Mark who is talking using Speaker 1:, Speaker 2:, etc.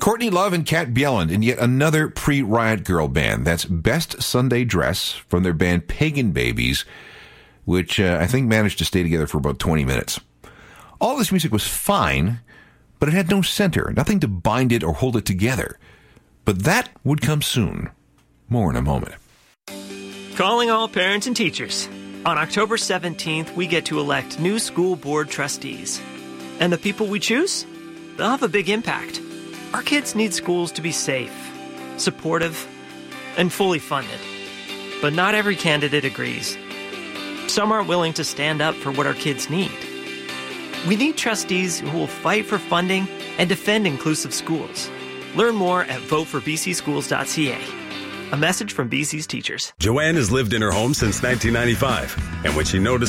Speaker 1: Courtney Love and Kat Bjelland in yet another pre-Riot Girl band. That's Best Sunday Dress from their band Pagan Babies, which I think managed to stay together for about 20 minutes. All this music was fine, but it had no center, nothing to bind it or hold it together. But that would come soon. More in a moment.
Speaker 2: Calling all parents and teachers. On October 17th, we get to elect new school board trustees. And the people we choose? They'll have a big impact. Our kids need schools to be safe, supportive, and fully funded. But not every candidate agrees. Some aren't willing to stand up for what our kids need. We need trustees who will fight for funding and defend inclusive schools. Learn more at voteforbcschools.ca. A message from BC's teachers.
Speaker 3: Joanne has lived in her home since 1995. And when she noticed